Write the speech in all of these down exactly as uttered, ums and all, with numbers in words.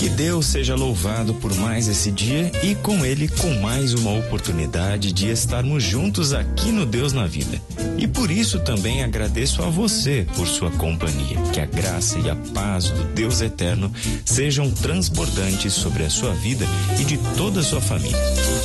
Que Deus seja louvado por mais esse dia e com ele com mais uma oportunidade de estarmos juntos aqui no Deus na Vida. E por isso também agradeço a você por sua companhia. Que a graça e a paz do Deus eterno sejam transbordantes sobre a sua vida e de toda a sua família.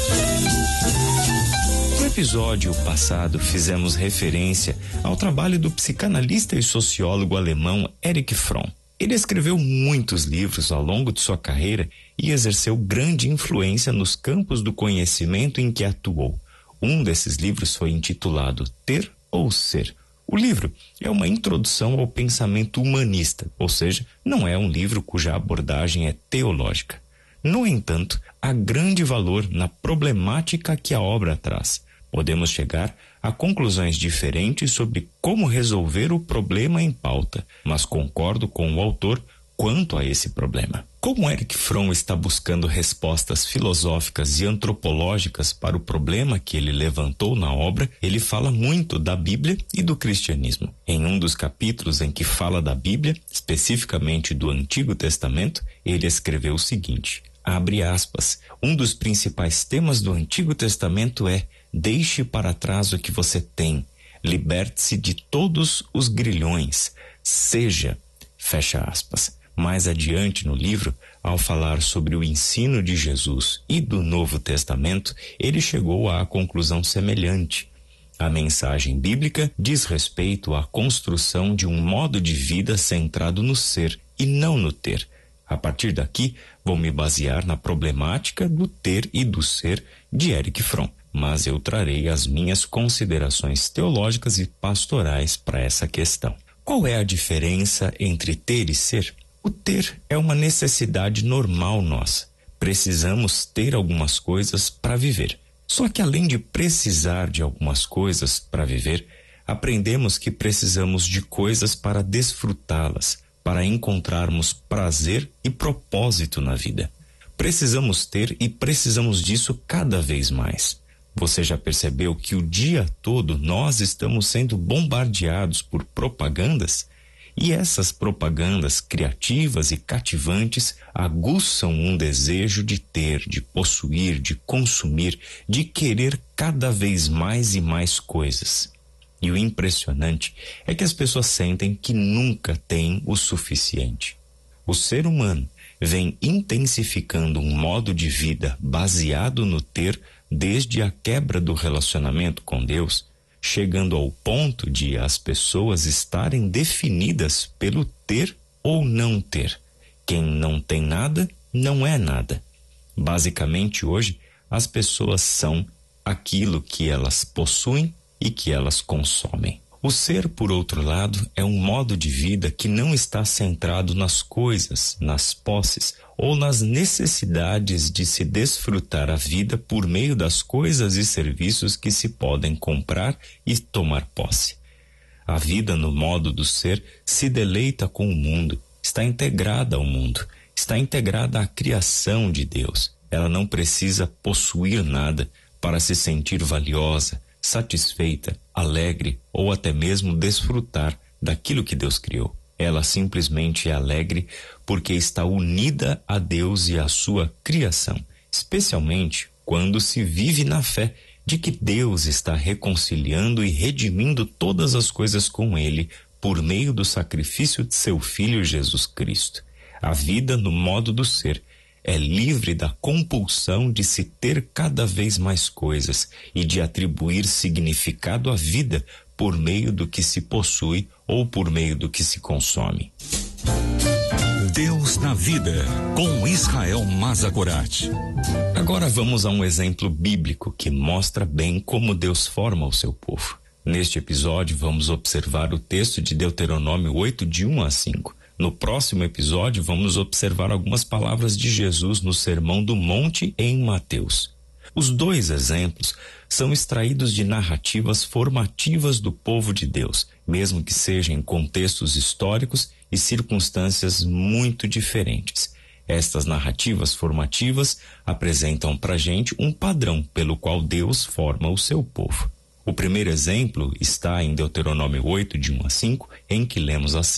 No episódio passado fizemos referência ao trabalho do psicanalista e sociólogo alemão Erich Fromm. Ele escreveu muitos livros ao longo de sua carreira e exerceu grande influência nos campos do conhecimento em que atuou. Um desses livros foi intitulado Ter ou Ser. O livro é uma introdução ao pensamento humanista, ou seja, não é um livro cuja abordagem é teológica. No entanto, há grande valor na problemática que a obra traz. Podemos chegar a conclusões diferentes sobre como resolver o problema em pauta, mas concordo com o autor quanto a esse problema. Como Erich Fromm está buscando respostas filosóficas e antropológicas para o problema que ele levantou na obra, ele fala muito da Bíblia e do cristianismo. Em um dos capítulos em que fala da Bíblia, especificamente do Antigo Testamento, ele escreveu o seguinte, abre aspas, um dos principais temas do Antigo Testamento é: deixe para trás o que você tem, liberte-se de todos os grilhões, seja, fecha aspas. Mais adiante no livro, ao falar sobre o ensino de Jesus e do Novo Testamento, ele chegou à conclusão semelhante. A mensagem bíblica diz respeito à construção de um modo de vida centrado no ser e não no ter. A partir daqui, vou me basear na problemática do ter e do ser de Erich Fromm, mas eu trarei as minhas considerações teológicas e pastorais para essa questão. Qual é a diferença entre ter e ser? O ter é uma necessidade normal nossa. Precisamos ter algumas coisas para viver. Só que além de precisar de algumas coisas para viver, aprendemos que precisamos de coisas para desfrutá-las, para encontrarmos prazer e propósito na vida. Precisamos ter e precisamos disso cada vez mais. Você já percebeu que o dia todo nós estamos sendo bombardeados por propagandas? E essas propagandas criativas e cativantes aguçam um desejo de ter, de possuir, de consumir, de querer cada vez mais e mais coisas. E o impressionante é que as pessoas sentem que nunca têm o suficiente. O ser humano vem intensificando um modo de vida baseado no ter desde a quebra do relacionamento com Deus, chegando ao ponto de as pessoas estarem definidas pelo ter ou não ter. Quem não tem nada, não é nada. Basicamente, hoje, as pessoas são aquilo que elas possuem e que elas consomem. O ser, por outro lado, é um modo de vida que não está centrado nas coisas, nas posses ou nas necessidades de se desfrutar a vida por meio das coisas e serviços que se podem comprar e tomar posse. A vida no modo do ser se deleita com o mundo, está integrada ao mundo, está integrada à criação de Deus. Ela não precisa possuir nada para se sentir valiosa, satisfeita, alegre ou até mesmo desfrutar daquilo que Deus criou. Ela simplesmente é alegre porque está unida a Deus e à sua criação, especialmente quando se vive na fé de que Deus está reconciliando e redimindo todas as coisas com Ele por meio do sacrifício de seu Filho Jesus Cristo. A vida no modo do ser é livre da compulsão de se ter cada vez mais coisas e de atribuir significado à vida por meio do que se possui ou por meio do que se consome. Deus na Vida, com Israel Mazakorati. Agora vamos a um exemplo bíblico que mostra bem como Deus forma o seu povo. Neste episódio vamos observar o texto de Deuteronômio oito, de um a cinco. No próximo episódio, vamos observar algumas palavras de Jesus no Sermão do Monte em Mateus. Os dois exemplos são extraídos de narrativas formativas do povo de Deus, mesmo que sejam em contextos históricos e circunstâncias muito diferentes. Estas narrativas formativas apresentam para a gente um padrão pelo qual Deus forma o seu povo. O primeiro exemplo está em Deuteronômio oito, de um a cinco, em que lemos assim: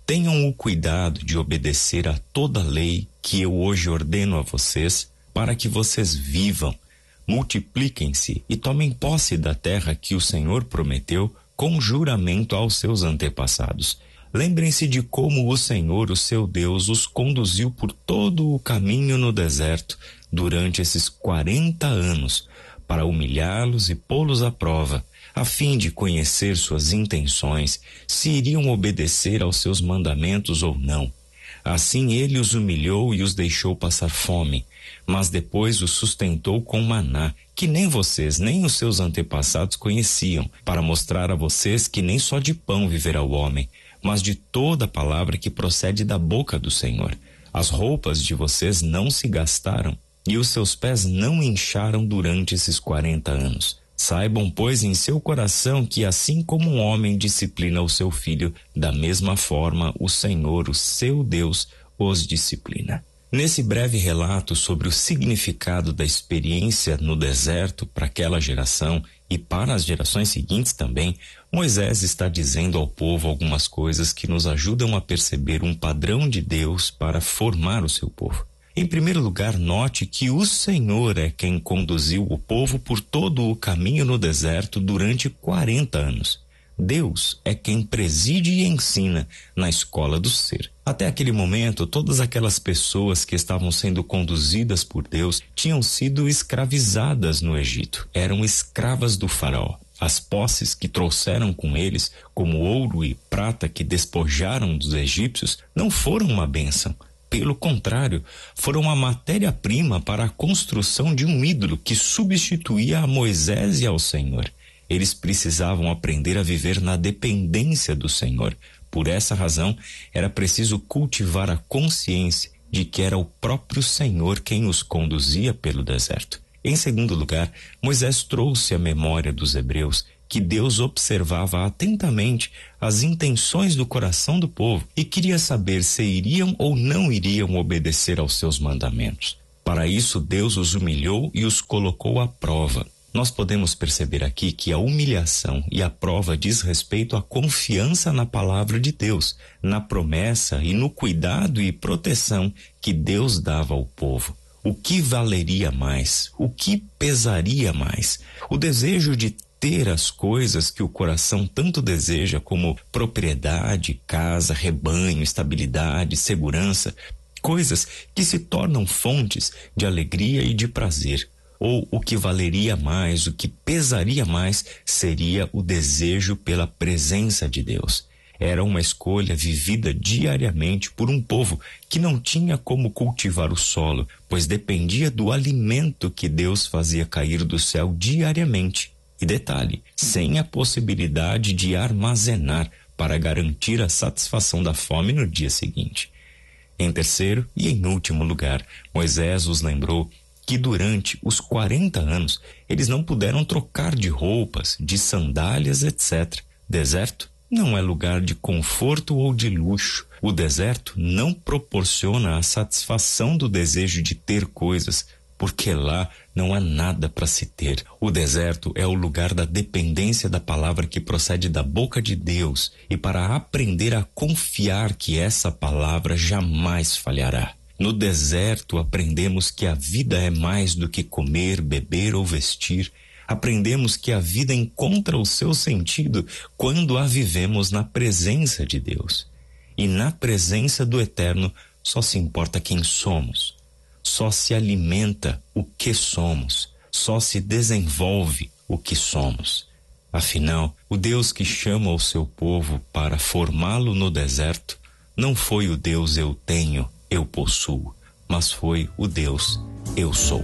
tenham o cuidado de obedecer a toda a lei que eu hoje ordeno a vocês, para que vocês vivam, multipliquem-se e tomem posse da terra que o Senhor prometeu com juramento aos seus antepassados. Lembrem-se de como o Senhor, o seu Deus, os conduziu por todo o caminho no deserto durante esses quarenta anos, para humilhá-los e pô-los à prova, a fim de conhecer suas intenções, se iriam obedecer aos seus mandamentos ou não. Assim ele os humilhou e os deixou passar fome, mas depois os sustentou com maná, que nem vocês nem os seus antepassados conheciam, para mostrar a vocês que nem só de pão viverá o homem, mas de toda a palavra que procede da boca do Senhor. As roupas de vocês não se gastaram, e os seus pés não incharam durante esses quarenta anos. Saibam, pois, em seu coração que assim como um homem disciplina o seu filho, da mesma forma o Senhor, o seu Deus, os disciplina. Nesse breve relato sobre o significado da experiência no deserto para aquela geração e para as gerações seguintes também, Moisés está dizendo ao povo algumas coisas que nos ajudam a perceber um padrão de Deus para formar o seu povo. Em primeiro lugar, note que o Senhor é quem conduziu o povo por todo o caminho no deserto durante quarenta anos. Deus é quem preside e ensina na escola do ser. Até aquele momento, todas aquelas pessoas que estavam sendo conduzidas por Deus tinham sido escravizadas no Egito. Eram escravas do faraó. As posses que trouxeram com eles, como ouro e prata que despojaram dos egípcios, não foram uma bênção. Pelo contrário, foram a matéria-prima para a construção de um ídolo que substituía a Moisés e ao Senhor. Eles precisavam aprender a viver na dependência do Senhor. Por essa razão, era preciso cultivar a consciência de que era o próprio Senhor quem os conduzia pelo deserto. Em segundo lugar, Moisés trouxe à memória dos hebreus que Deus observava atentamente as intenções do coração do povo e queria saber se iriam ou não iriam obedecer aos seus mandamentos. Para isso, Deus os humilhou e os colocou à prova. Nós podemos perceber aqui que a humilhação e a prova diz respeito à confiança na palavra de Deus, na promessa e no cuidado e proteção que Deus dava ao povo. O que valeria mais? O que pesaria mais? O desejo de ter as coisas que o coração tanto deseja, como propriedade, casa, rebanho, estabilidade, segurança, coisas que se tornam fontes de alegria e de prazer. Ou o que valeria mais, o que pesaria mais, seria o desejo pela presença de Deus. Era uma escolha vivida diariamente por um povo que não tinha como cultivar o solo, pois dependia do alimento que Deus fazia cair do céu diariamente. E detalhe, sem a possibilidade de armazenar para garantir a satisfação da fome no dia seguinte. Em terceiro e em último lugar, Moisés os lembrou que durante os quarenta anos eles não puderam trocar de roupas, de sandálias, etcétera. Deserto não é lugar de conforto ou de luxo. O deserto não proporciona a satisfação do desejo de ter coisas, porque lá não há nada para se ter. O deserto é o lugar da dependência da palavra que procede da boca de Deus e para aprender a confiar que essa palavra jamais falhará. No deserto aprendemos que a vida é mais do que comer, beber ou vestir. Aprendemos que a vida encontra o seu sentido quando a vivemos na presença de Deus. E na presença do Eterno só se importa quem somos. Só se alimenta o que somos. Só se desenvolve o que somos. Afinal, o Deus que chama o seu povo para formá-lo no deserto não foi o Deus eu tenho, eu possuo, mas foi o Deus eu sou.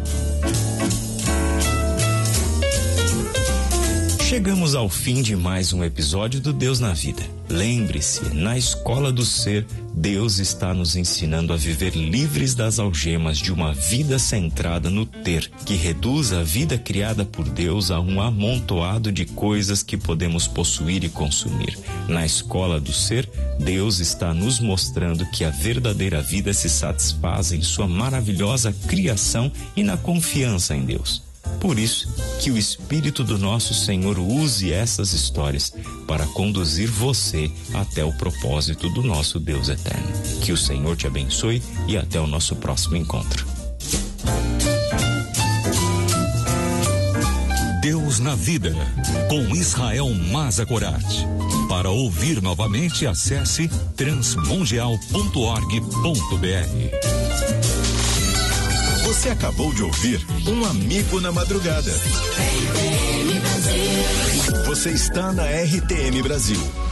Chegamos ao fim de mais um episódio do Deus na Vida. Lembre-se, na escola do ser, Deus está nos ensinando a viver livres das algemas de uma vida centrada no ter, que reduz a vida criada por Deus a um amontoado de coisas que podemos possuir e consumir. Na escola do ser, Deus está nos mostrando que a verdadeira vida se satisfaz em sua maravilhosa criação e na confiança em Deus. Por isso, que o Espírito do nosso Senhor use essas histórias para conduzir você até o propósito do nosso Deus eterno. Que o Senhor te abençoe e até o nosso próximo encontro. Deus na Vida, com Israel Mazakorati. Para ouvir novamente, acesse transmundial ponto org ponto br. Você acabou de ouvir Um Amigo na Madrugada. Você está na R T M Brasil.